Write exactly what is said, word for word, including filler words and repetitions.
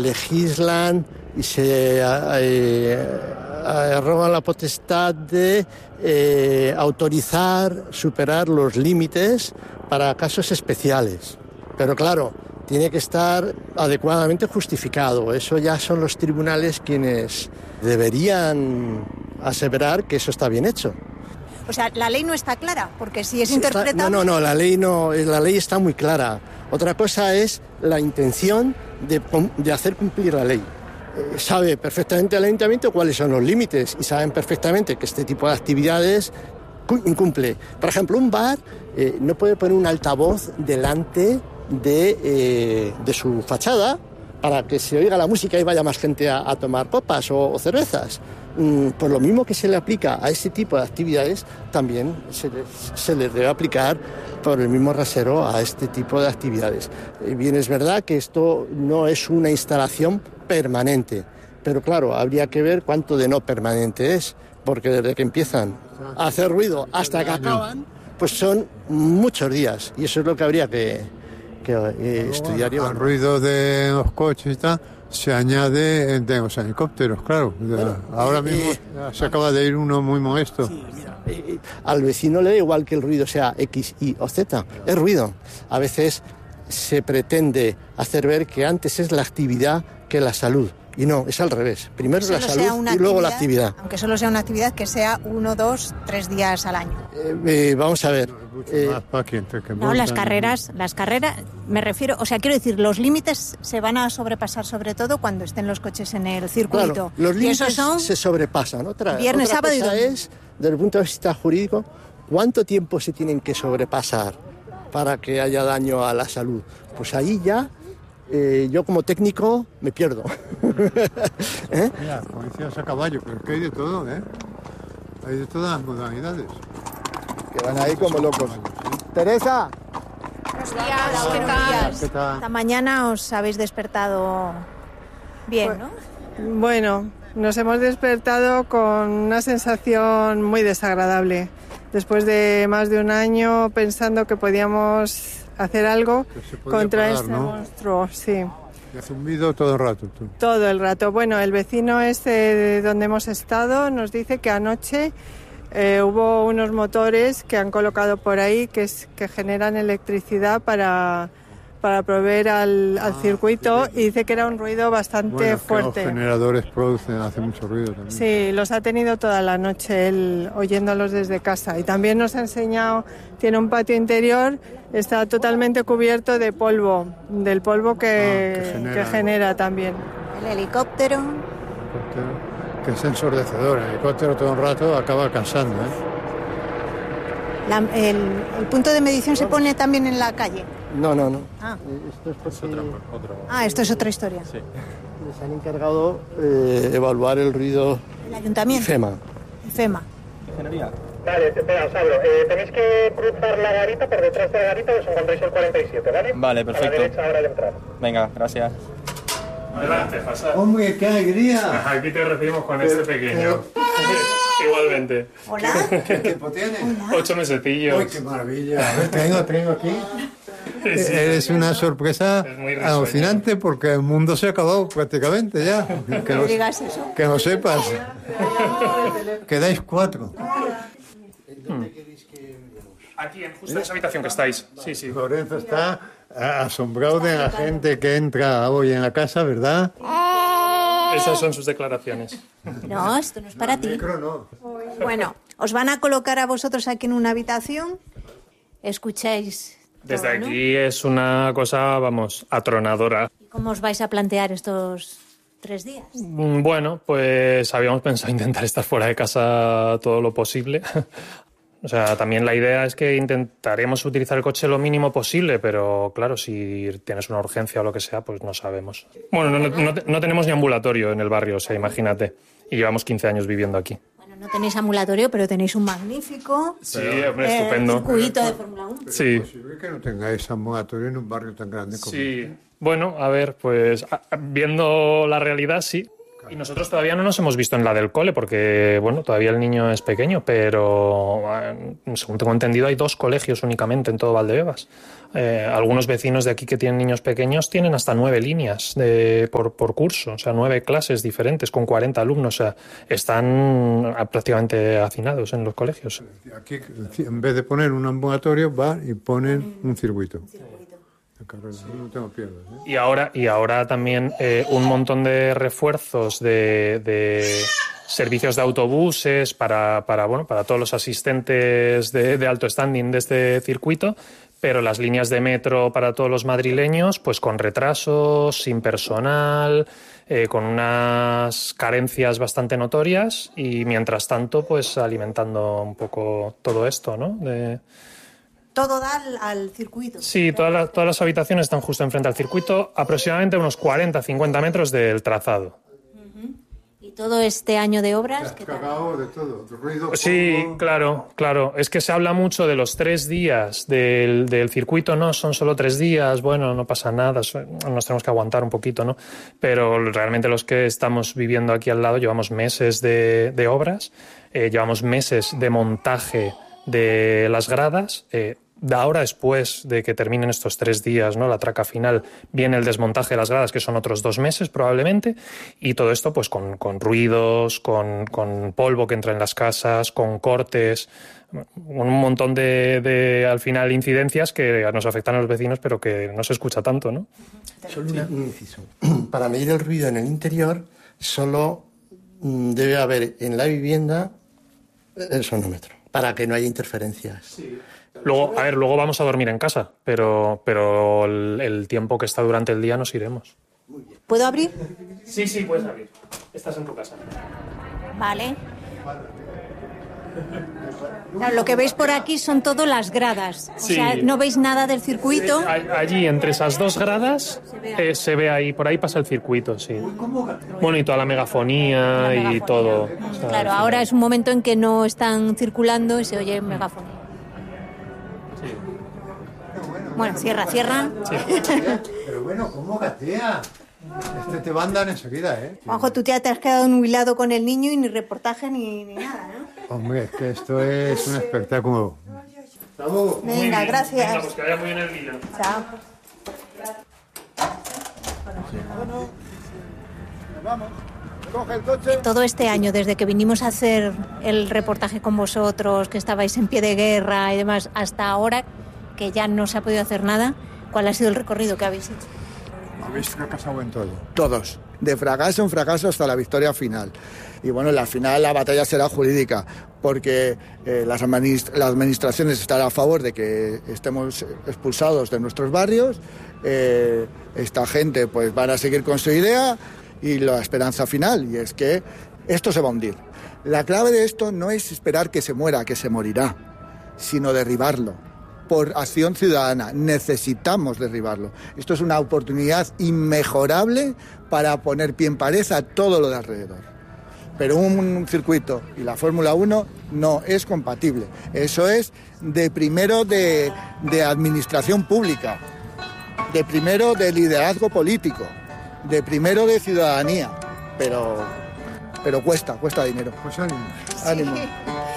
legislan y se eh, roban la potestad de eh, autorizar, superar los límites para casos especiales. Pero claro, tiene que estar adecuadamente justificado. Eso ya son los tribunales quienes deberían aseverar que eso está bien hecho. O sea, la ley no está clara, porque si es Sí, interpretada... Está, no, no, no, la ley no, la ley está muy clara. Otra cosa es la intención de, de hacer cumplir la ley. Eh, sabe perfectamente el ayuntamiento cuáles son los límites y saben perfectamente que este tipo de actividades incumple. Por ejemplo, un bar eh, no puede poner un altavoz delante de, eh, de su fachada para que se oiga la música y vaya más gente a, a tomar copas o, o cervezas. Mm, por lo mismo que se le aplica a este tipo de actividades, también se le, se le debe aplicar por el mismo rasero a este tipo de actividades. Eh, bien, es verdad que esto no es una instalación permanente, pero claro, habría que ver cuánto de no permanente es, porque desde que empiezan a hacer ruido hasta que acaban, pues son muchos días, y eso es lo que habría que, que eh, estudiar. Al ruido de los coches y tal, se añade de los helicópteros, claro. Bueno, ahora mismo eh, se acaba de ir uno muy molesto. Sí, mira, eh, al vecino le da igual que el ruido sea X, Y o Z, es ruido. A veces se pretende hacer ver que antes es la actividad que la salud. Y no, es al revés. Primero la salud y luego la actividad. Aunque solo sea una actividad que sea uno, dos, tres días al año. Eh, eh, vamos a ver. Eh, no, las carreras, las carreras, me refiero, o sea, quiero decir, los límites se van a sobrepasar sobre todo cuando estén los coches en el circuito. Claro, los límites y esos son se sobrepasan. Otra, viernes, otra sábado cosa y domingo. es, desde el punto de vista jurídico, ¿cuánto tiempo se tienen que sobrepasar para que haya daño a la salud? Pues ahí ya... Eh, yo como técnico me pierdo. ¿Eh? Mira, policías a caballo, pero es que hay de todo, ¿eh? Hay de todas las modalidades. Que van ahí como locos. Teresa. Buenos días, ¿qué tal? ¿Qué tal? Esta mañana os habéis despertado bien, ¿no? Bueno, nos hemos despertado con una sensación muy desagradable. Después de más de un año pensando que podíamos hacer algo contra parar, este ¿no? monstruo, sí. Y ha zumbido todo el rato, tú. Todo el rato. Bueno, el vecino este de donde hemos estado nos dice que anoche eh, hubo unos motores que han colocado por ahí que, es, que generan electricidad para, para proveer al, al Ah, circuito sí. y dice que era un ruido bastante Bueno, fuerte. Que los generadores producen, hace mucho ruido también. Sí, los ha tenido toda la noche él oyéndolos desde casa. Y también nos ha enseñado, tiene un patio interior, está totalmente cubierto de polvo, del polvo que, Ah, que genera. que genera también. El helicóptero. Helicóptero, que es ensordecedor. El helicóptero todo el rato acaba cansando, ¿eh? La, el, el punto de medición se pone también en la calle. No, no, no. Ah, Esto es porque ah esto es otra historia. sí. Les han encargado eh, evaluar el ruido El ayuntamiento. FEMA. FEMA. Ingeniería. Vale, espera, os hablo. Eh, tenéis que cruzar la garita, por detrás de la garita os encontráis el cuarenta y siete, ¿vale? Vale, perfecto. A la derecha ahora al entrar. Venga, gracias. Adelante, pasad. ¡Hombre, qué alegría! Aquí te recibimos con este pequeño. Igualmente. Hola. ¿Qué tiempo tienes? Ocho mesecillos. ¡Uy, qué maravilla! A ver, tengo, tengo aquí. Sí, sí. Eres una sorpresa Es muy risueño. alucinante porque el mundo se ha acabado prácticamente ya. Que No lo, digas eso. que lo sepas. Quedáis cuatro. Aquí, en justo en esa habitación que estáis. Sí, sí. Lorenzo está asombrado de la gente que entra hoy en la casa, ¿verdad? Esas son sus declaraciones. No, esto no es para ti. Micro no. Bueno, os van a colocar a vosotros aquí en una habitación. Escucháis. Desde todo, ¿no? aquí es una cosa, vamos, atronadora. ¿Y cómo os vais a plantear estos tres días? Mm, Bueno, pues habíamos pensado intentar estar fuera de casa todo lo posible. O sea, también la idea es que intentaremos utilizar el coche lo mínimo posible, pero claro, si tienes una urgencia o lo que sea, pues no sabemos. Bueno, no, no, no, no tenemos ni ambulatorio en el barrio, o sea, imagínate. Y llevamos quince años viviendo aquí. Bueno, no tenéis ambulatorio, pero tenéis un magnífico Sí, hombre, eh, estupendo. circuito de Fórmula uno. Sí. ¿Es posible que no tengáis ambulatorio en un barrio tan grande como Sí. este? Bueno, a ver, pues a- viendo la realidad, sí. Y nosotros todavía no nos hemos visto en la del cole porque, bueno, todavía el niño es pequeño, pero según tengo entendido hay dos colegios únicamente en todo Valdebebas. Eh, algunos vecinos de aquí que tienen niños pequeños tienen hasta nueve líneas de, por, por curso, o sea, nueve clases diferentes con cuarenta alumnos, o sea, están prácticamente hacinados en los colegios. Aquí, en vez de poner un ambulatorio, van y ponen un circuito. No tengo piernas, ¿eh? Y ahora, y ahora también eh, un montón de refuerzos de, de servicios de autobuses para, para, bueno, para todos los asistentes de, de alto standing de este circuito, pero las líneas de metro para todos los madrileños, pues con retrasos, sin personal, eh, con unas carencias bastante notorias y mientras tanto, pues alimentando un poco todo esto, ¿no? De... Todo da al, al circuito. Sí, todas las, todas las habitaciones están justo enfrente al circuito, aproximadamente unos cuarenta a cincuenta metros del trazado. Uh-huh. ¿Y todo este año de obras? ¿Qué tal? Cagado de todo, de ruido. Sí, polvo. claro, claro. Es que se habla mucho de los tres días del, del circuito, no, son solo tres días, bueno, no pasa nada, nos tenemos que aguantar un poquito, ¿no? Pero realmente los que estamos viviendo aquí al lado llevamos meses de, de obras, eh, llevamos meses de montaje de las gradas. Eh, de ahora, después de que terminen estos tres días, ¿no?, la traca final, viene el desmontaje de las gradas, que son otros dos meses probablemente, y todo esto pues con, con ruidos, con, con polvo que entra en las casas, con cortes, un montón de, de, al final, incidencias que nos afectan a los vecinos, pero que no se escucha tanto, ¿no? Solo una, un inciso. Para medir el ruido en el interior, solo debe haber en la vivienda el sonómetro, para que no haya interferencias. Sí. Luego, a ver, luego vamos a dormir en casa, pero, pero el, el tiempo que está durante el día nos iremos. ¿Puedo abrir? Sí, sí, puedes abrir. Estás en tu casa. Vale. Claro, lo que veis por aquí son todo las gradas. O sí. sea, no veis nada del circuito. Allí, entre esas dos gradas, se ve, eh, se ve ahí, por ahí pasa el circuito, sí. Bueno, y toda la megafonía, la megafonía. Y todo. O sea, claro, ahora es un momento en que no están circulando y se oye megafonía. Sí. Bueno, cierra, cierra. Sí. Pero bueno, ¿cómo gatea? Este te mandan enseguida, ¿eh? Juanjo, tú ya te has quedado nubilado con el niño y ni reportaje ni, ni nada, ¿no? Hombre, es que esto es un espectáculo. Venga, gracias. Venga, pues que vaya muy bien el día. Chao. Vamos. Coge el coche. Todo este año, desde que vinimos a hacer el reportaje con vosotros, que estabais en pie de guerra y demás, hasta ahora, que ya no se ha podido hacer nada, ¿cuál ha sido el recorrido que habéis hecho? Habéis fracasado en todo. Todos. De fracaso en fracaso hasta la victoria final. Y bueno, la final la batalla será jurídica, porque eh, las administ- la administración estará a favor de que estemos expulsados de nuestros barrios, eh, esta gente pues van a seguir con su idea y la esperanza final, y es que esto se va a hundir. La clave de esto no es esperar que se muera, que se morirá, sino derribarlo. Por acción ciudadana, necesitamos derribarlo. Esto es una oportunidad inmejorable para poner pie en pared a todo lo de alrededor. Pero un circuito y la Fórmula uno no es compatible. Eso es de primero de, de administración pública, de primero de liderazgo político, de primero de ciudadanía. Pero, pero cuesta, cuesta dinero. Pues ánimo. Ánimo. Sí.